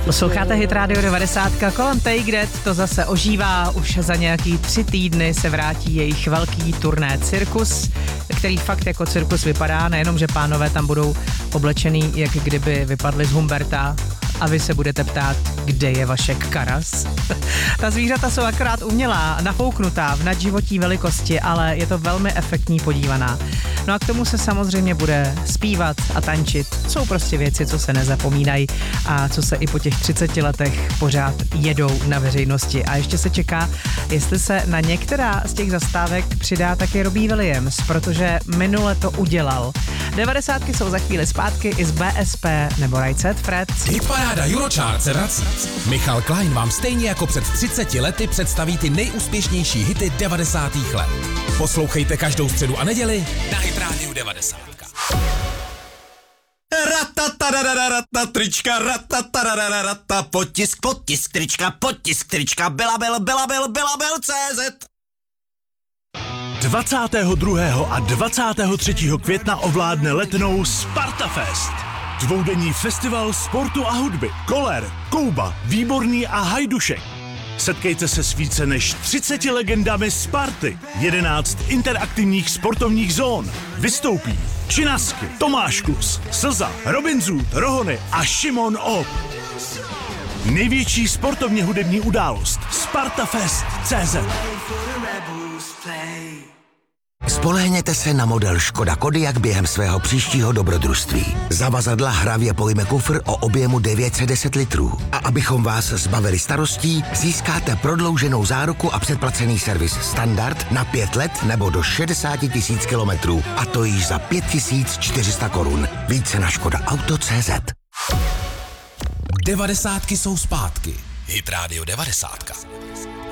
Posloucháte Hit Radio 90, kolem Take That to zase ožívá, už za nějaký 3 týdny se vrátí jejich velký turné Cirkus, který fakt jako cirkus vypadá, nejenom, že pánové tam budou oblečený, jak kdyby vypadli z Humberta a vy se budete ptát, kde je Vašek Karas. Ta zvířata jsou akorát umělá, nafouknutá v nadživotí velikosti, ale je to velmi efektní podívaná. No a k tomu se samozřejmě bude zpívat a tančit. Jsou prostě věci, co se nezapomínají a co se i po těch 30 letech pořád jedou na veřejnosti. A ještě se čeká, jestli se na některá z těch zastávek přidá taky Robbie Williams, protože minule to udělal. 90 jsou za chvíli zpátky i z BSP nebo Right Set Fred. Hitparáda Eurochart se vrací. Michal Klein vám stejně jako před 30 lety představí ty nejúspěšnější hity 90. let. Poslouchejte každou středu a neděli na Hit Radio 90. Trička, potisk trička, Belabel.cz 22. a 23. května ovládne Letnou Spartafest. Dvoudenní festival sportu a hudby. Koller, Kouba, Výborný a Hajdušek. Setkejte se s více než 30 legendami Sparty. 11 interaktivních sportovních zón. Vystoupí Činasky, Tomáš Klus, Slza, Robin Zoot, Rohony a Šimon Ob. Největší sportovně hudební událost Spartafest.cz. Spolehněte se na model Škoda Kodiaq během svého příštího dobrodružství. Zavazadla hravě pojme kufr o objemu 910 litrů. A abychom vás zbavili starostí, získáte prodlouženou záruku a předplacený servis standard na 5 let nebo do 60 000 kilometrů. A to již za 5 400 korun. Více na škodaauto.cz. 90 jsou zpátky. Hit Radio 90.